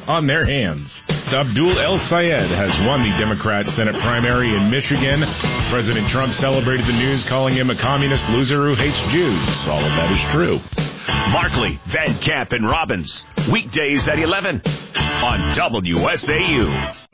on their hands. Abdul El Sayed has won the Democrat Senate primary in Michigan. President Trump celebrated the news, calling him a communist loser who hates Jews. All of that is true. Markley, Van Camp, and Robbins. Weekdays at 11 on WSAU.